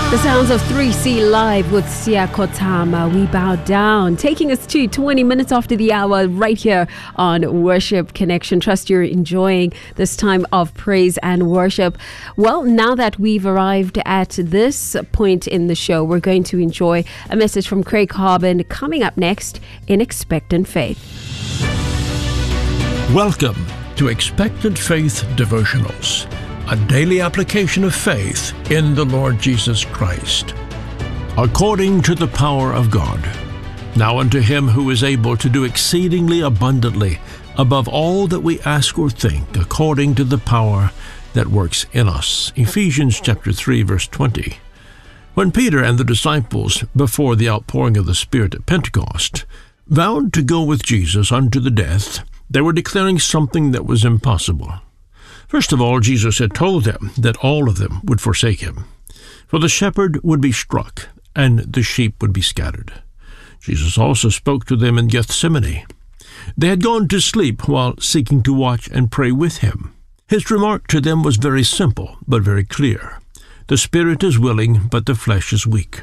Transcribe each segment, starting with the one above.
The sounds of 3C Live with Sia Kotama. We bow down, taking us to 20 minutes after the hour right here on Worship Connection. Trust you're enjoying this time of praise and worship. Well, now that we've arrived at this point in the show, we're going to enjoy a message from Craig Harbin coming up next in Expectant Faith. Welcome to Expectant Faith Devotionals, a daily application of faith in the Lord Jesus Christ. According to the power of God, now unto him who is able to do exceedingly abundantly above all that we ask or think, according to the power that works in us. Ephesians chapter 3, verse 20. When Peter and the disciples, before the outpouring of the Spirit at Pentecost, vowed to go with Jesus unto the death, they were declaring something that was impossible. First of all, Jesus had told them that all of them would forsake him, for the shepherd would be struck, and the sheep would be scattered. Jesus also spoke to them in Gethsemane. They had gone to sleep while seeking to watch and pray with him. His remark to them was very simple, but very clear. The spirit is willing, but the flesh is weak.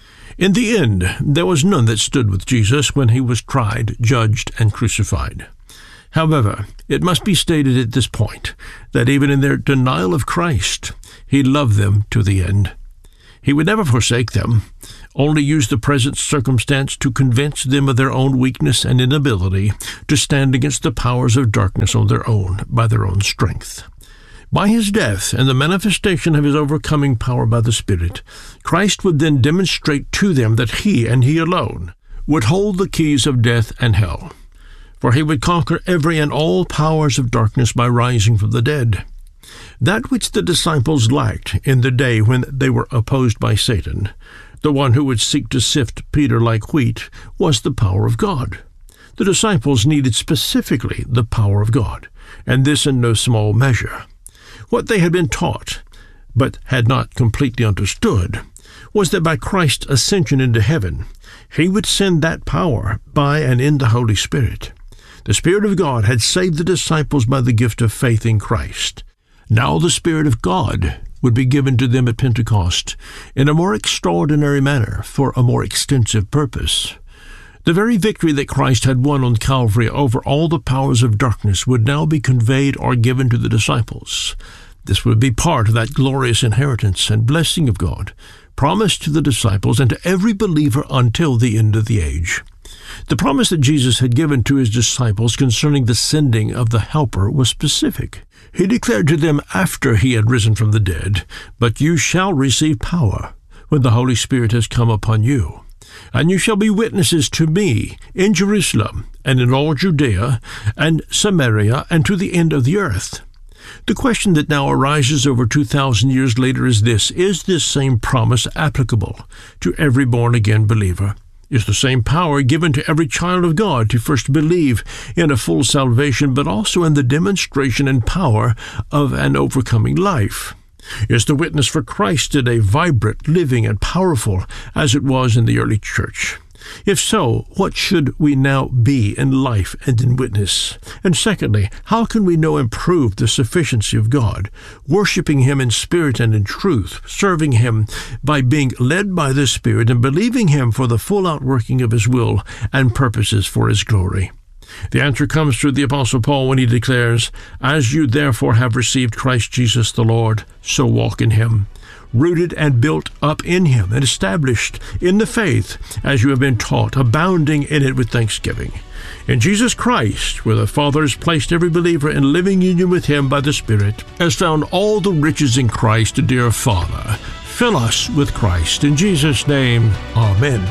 In the end, there was none that stood with Jesus when he was tried, judged, and crucified. However, it must be stated at this point that even in their denial of Christ, he loved them to the end. He would never forsake them, only use the present circumstance to convince them of their own weakness and inability to stand against the powers of darkness on their own, by their own strength. By his death and the manifestation of his overcoming power by the Spirit, Christ would then demonstrate to them that he, and he alone, would hold the keys of death and hell. For he would conquer every and all powers of darkness by rising from the dead. That which the disciples lacked in the day when they were opposed by Satan, the one who would seek to sift Peter like wheat, was the power of God. The disciples needed specifically the power of God, and this in no small measure. What they had been taught, but had not completely understood, was that by Christ's ascension into heaven, he would send that power by and in the Holy Spirit. The Spirit of God had saved the disciples by the gift of faith in Christ. Now the Spirit of God would be given to them at Pentecost in a more extraordinary manner for a more extensive purpose. The very victory that Christ had won on Calvary over all the powers of darkness would now be conveyed or given to the disciples. This would be part of that glorious inheritance and blessing of God, promised to the disciples and to every believer until the end of the age. The promise that Jesus had given to his disciples concerning the sending of the Helper was specific. He declared to them after he had risen from the dead, "But you shall receive power when the Holy Spirit has come upon you. And you shall be witnesses to me in Jerusalem and in all Judea and Samaria and to the end of the earth." The question that now arises over 2,000 years later is this: is this same promise applicable to every born-again believer? Is the same power given to every child of God to first believe in a full salvation, but also in the demonstration and power of an overcoming life? Is the witness for Christ today vibrant, living, and powerful as it was in the early church? If so, what should we now be in life and in witness? And secondly, how can we know and prove the sufficiency of God, worshiping him in spirit and in truth, serving him by being led by the Spirit and believing him for the full outworking of his will and purposes for his glory? The answer comes through the Apostle Paul when he declares, "As you therefore have received Christ Jesus the Lord, so walk in him, rooted and built up in him, and established in the faith as you have been taught, abounding in it with thanksgiving. In Jesus Christ, where the Father has placed every believer in living union with him by the Spirit, has found all the riches in Christ, dear Father. Fill us with Christ. In Jesus' name, amen."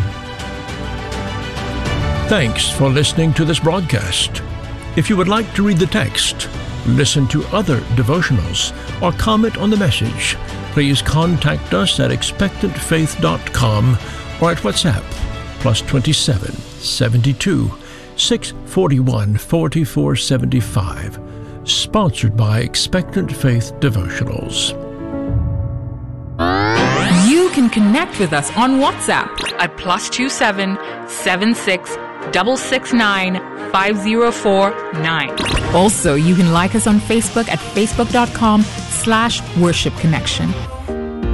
Thanks for listening to this broadcast. If you would like to read the text, listen to other devotionals, or comment on the message, please contact us at expectantfaith.com or at WhatsApp +27 72 641 4475. Sponsored by Expectant Faith Devotionals. You can connect with us on WhatsApp at +27 76 669 5049. Also, you can like us on Facebook at facebook.com/worshipconnection.